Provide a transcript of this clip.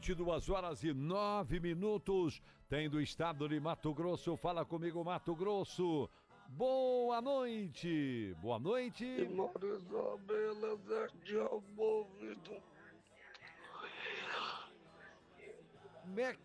22h09. Tem do estado de Mato Grosso. Fala comigo, Mato Grosso. Boa noite. Boa noite. Isabela, Zé de Almovido. Como é